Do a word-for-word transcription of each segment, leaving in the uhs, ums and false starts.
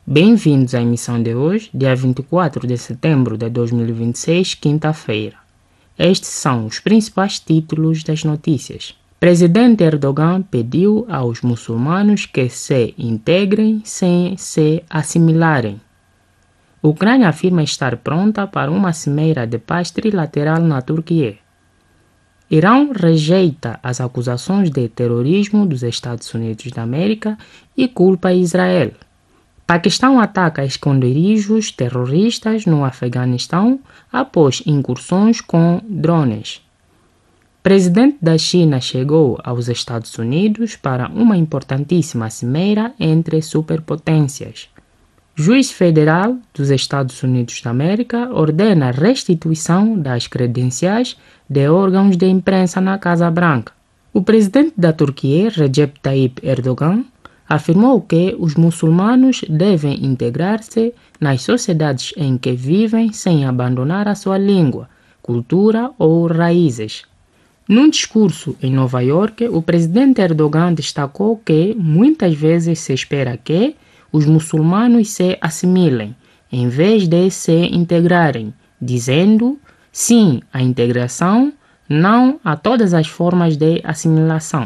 Bem-vindos à emissão de hoje, dia vinte e quatro de setembro de dois mil e vinte e seis, quinta-feira. Estes são os principais títulos das notícias. Presidente Erdogan pediu aos muçulmanos que se integrem sem se assimilarem. Ucrânia afirma estar pronta para uma cimeira de paz trilateral na Turquia. Irão rejeita as acusações de terrorismo dos Estados Unidos da América e culpa Israel. Paquistão ataca esconderijos terroristas no Afeganistão após incursões com drones. Presidente da China chegou aos Estados Unidos para uma importantíssima cimeira entre superpotências. Juiz federal dos Estados Unidos da América ordena a restituição das credenciais de órgãos de imprensa na Casa Branca. O presidente da Turquia, Recep Tayyip Erdogan, afirmou que os muçulmanos devem integrar-se nas sociedades em que vivem sem abandonar a sua língua, cultura ou raízes. Num discurso em Nova York, o presidente Erdogan destacou que muitas vezes se espera que os muçulmanos se assimilem, em vez de se integrarem, dizendo sim à integração, não a todas as formas de assimilação.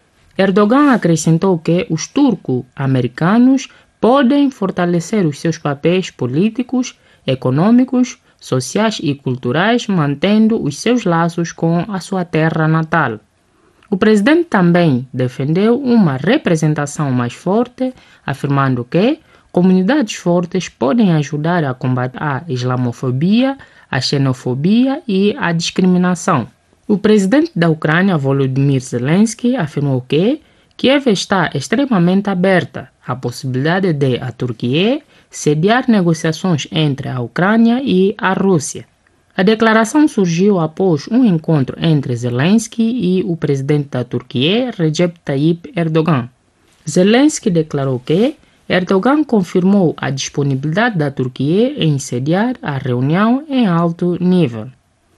Erdogan acrescentou que os turco-americanos podem fortalecer os seus papéis políticos, econômicos, sociais e culturais, mantendo os seus laços com a sua terra natal. O presidente também defendeu uma representação mais forte, afirmando que comunidades fortes podem ajudar a combater a islamofobia, a xenofobia e a discriminação. O presidente da Ucrânia, Volodymyr Zelensky, afirmou que Kiev está extremamente aberta à possibilidade de a Turquia sediar negociações entre a Ucrânia e a Rússia. A declaração surgiu após um encontro entre Zelensky e o presidente da Turquia, Recep Tayyip Erdogan. Zelensky declarou que Erdogan confirmou a disponibilidade da Turquia em sediar a reunião em alto nível.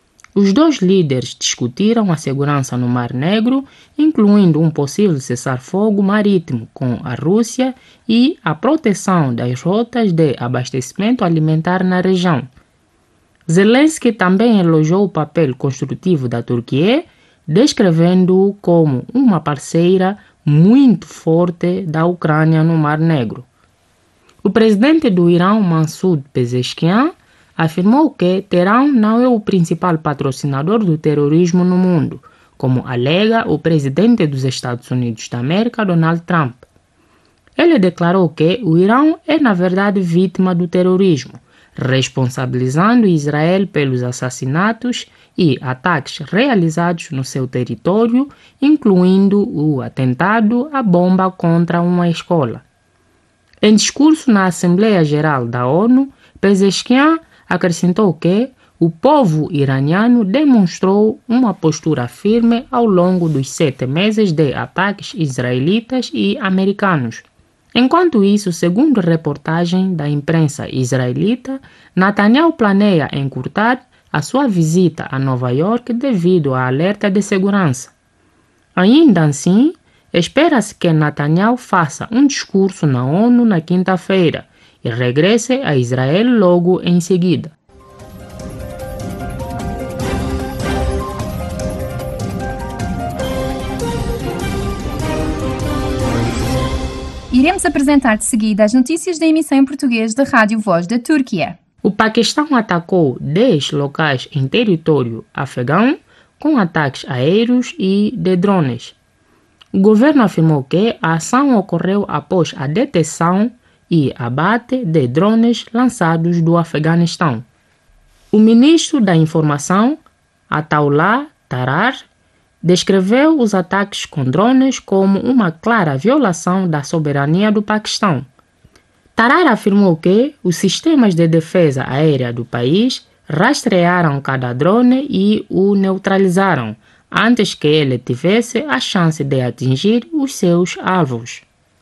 Os dois líderes discutiram a segurança no Mar Negro, incluindo um possível cessar-fogo marítimo com a Rússia e a proteção das rotas de abastecimento alimentar na região. Zelensky também elogiou o papel construtivo da Turquia, descrevendo-o como uma parceira muito forte da Ucrânia no Mar Negro. O presidente do Irão, Masoud Pezeshkian, afirmou que Teherão não é o principal patrocinador do terrorismo no mundo, como alega o presidente dos Estados Unidos da América, Donald Trump. Ele declarou que o Irão é, na verdade, vítima do terrorismo, responsabilizando Israel pelos assassinatos e ataques realizados no seu território, incluindo o atentado à bomba contra uma escola. Em discurso na Assembleia Geral da ONU, Pezeshkian acrescentou que o povo iraniano demonstrou uma postura firme ao longo dos sete meses de ataques israelitas e americanos. Enquanto isso, segundo reportagem da imprensa israelita, Netanyahu planeia encurtar a sua visita a Nova York devido à alerta de segurança. Ainda assim, espera-se que Netanyahu faça um discurso na ONU na quinta-feira e regresse a Israel logo em seguida. Iremos apresentar de seguida as notícias da emissão em português da Rádio Voz da Turquia. O Paquistão atacou dez locais em território afegão com ataques aéreos e de drones. O governo afirmou que a ação ocorreu após a detecção e abate de drones lançados do Afeganistão. O ministro da Informação, Ataullah Tarar, descreveu os ataques com drones como uma clara violação da soberania do Paquistão. Tarar afirmou que os sistemas de defesa aérea do país rastrearam cada drone e o neutralizaram antes que ele tivesse a chance de atingir os seus alvos.